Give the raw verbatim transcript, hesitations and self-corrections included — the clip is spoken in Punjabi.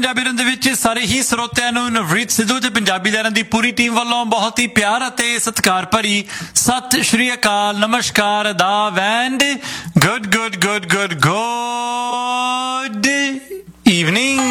ਪੰਜਾਬੀ ਰੰਗ ਦੇ ਵਿੱਚ ਸਾਰੇ ਹੀ ਸਰੋਤਿਆਂ ਨੂੰ ਨਵਰੀਤ ਸਿੱਧੂ ਤੇ ਪੰਜਾਬੀ ਲਹਿਰਾਂ ਦੀ ਪੂਰੀ ਟੀਮ ਵੱਲੋਂ ਬਹੁਤ ਹੀ ਪਿਆਰ ਅਤੇ ਸਤਿਕਾਰ ਭਰੀ ਸਤਿ ਸ਼੍ਰੀ ਅਕਾਲ, ਨਮਸਕਾਰ, ਆਦਾਬ and good good good good good evening.